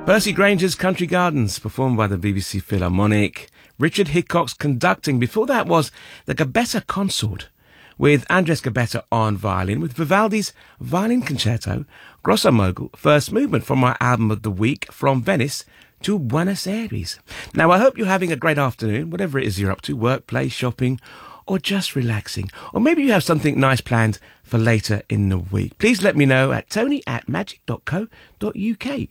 Percy Granger's Country Gardens, performed by the BBC Philharmonic. Richard Hickox conducting. Before that was the Gabetta Consort, with Andres Gabetta on violin, with Vivaldi's Violin Concerto, Grosso Mogul, first movement from my album of the week, From Venice to Buenos Aires. Now, I hope you're having a great afternoon, whatever it is you're up to, work, play, shopping, or just relaxing. Or maybe you have something nice planned for later in the week. Please let me know at tony@magic.co.uk.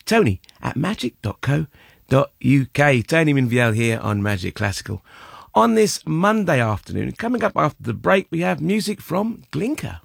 tony@magic.co.uk. Tony Minviel here on Magic Classical. On this Monday afternoon, coming up after the break, we have music from Glinka.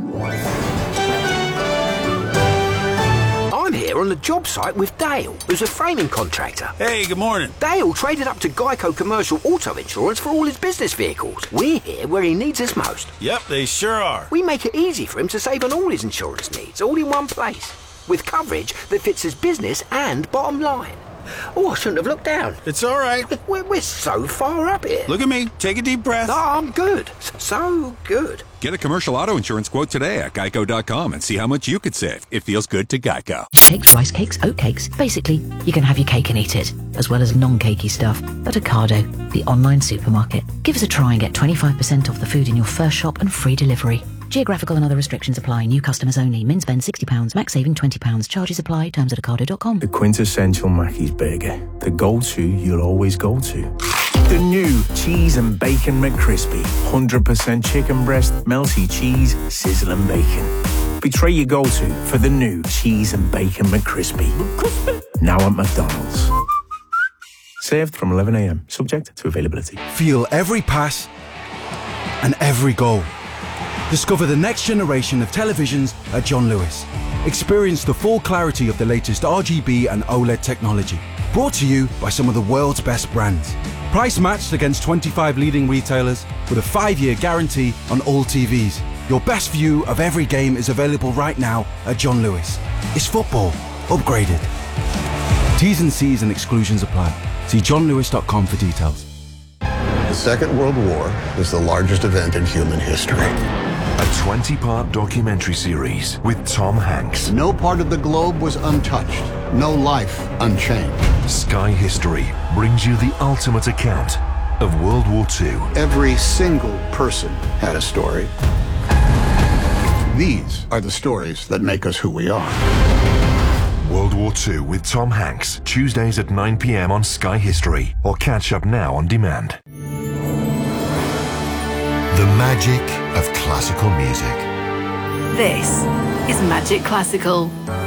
I'm here on the job site with Dale, who's a framing contractor. Hey, good morning. Dale traded up to Geico Commercial Auto Insurance for all his business vehicles. We're here where he needs us most. Yep, they sure are. We make it easy for him to save on all his insurance needs, all in one place, with coverage that fits his business and bottom line. Oh, I shouldn't have looked down. It's all right. We're so far up here. Look at me. Take a deep breath. No, I'm good. So good. Get a commercial auto insurance quote today at geico.com and see how much you could save. It feels good to Geico. Cakes, rice cakes, oat cakes. Basically, you can have your cake and eat it, as well as non-cakey stuff at Ocado, the online supermarket. Give us a try and get 25% off the food in your first shop and free delivery. Geographical and other restrictions apply. New customers only. Min spend £60. Max saving £20. Charges apply. Terms at ocado.com. The quintessential Mackey's burger. The go-to you'll always go to. The new Cheese and Bacon McCrispy. 100% chicken breast, melty cheese, sizzling bacon. Betray your go-to for the new Cheese and Bacon McCrispy. Now at McDonald's. Served from 11 a.m. Subject to availability. Feel every pass and every goal. Discover the next generation of televisions at John Lewis. Experience the full clarity of the latest RGB and OLED technology. Brought to you by some of the world's best brands. Price matched against 25 leading retailers with a 5-year guarantee on all TVs. Your best view of every game is available right now at John Lewis. It's football upgraded. T's and C's and exclusions apply. See johnlewis.com for details. The Second World War is the largest event in human history. A 20-part documentary series with Tom Hanks. No part of the globe was untouched. No life unchanged. Sky History brings you the ultimate account of World War II. Every single person had a story. These are the stories that make us who we are. World War II with Tom Hanks. Tuesdays at 9 p.m. on Sky History. Or catch up now on demand. The magic of classical music. This is Magic Classical.